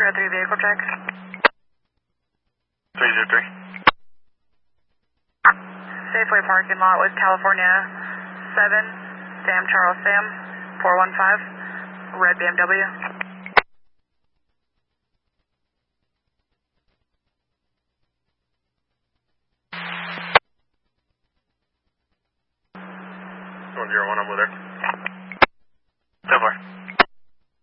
303 vehicle check. 303. Safeway parking lot with California 7, Sam Charles Sam, 415, red BMW. One zero one, I'm with her.